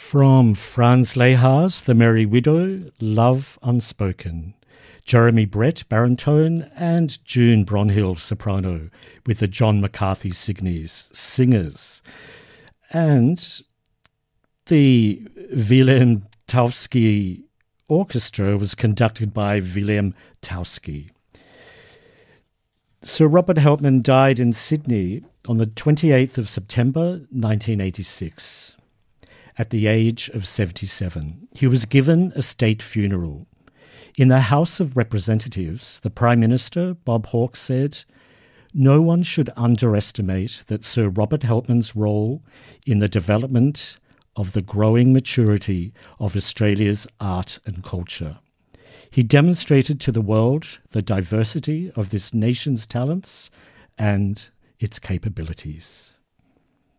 From Franz Lehár's The Merry Widow, Love Unspoken, Jeremy Brett, baritone, and June Bronhill, soprano, with the John McCarthy singers. And the Wilhelm Taussky Orchestra was conducted by Wilhelm Taussky. Sir Robert Helpmann died in Sydney on the 28th of September 1986. At the age of 77, he was given a state funeral. In the House of Representatives, the Prime Minister, Bob Hawke, said, "No one should underestimate that Sir Robert Helpmann's role in the development of the growing maturity of Australia's art and culture. He demonstrated to the world the diversity of this nation's talents and its capabilities."